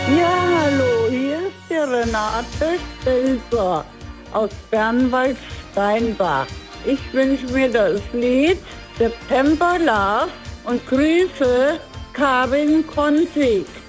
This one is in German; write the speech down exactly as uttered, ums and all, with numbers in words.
Ja, hallo, hier ist die Renate Stelzer aus Bernwald-Steinbach. Ich wünsche mir das Lied September Love und grüße Karin Konzig.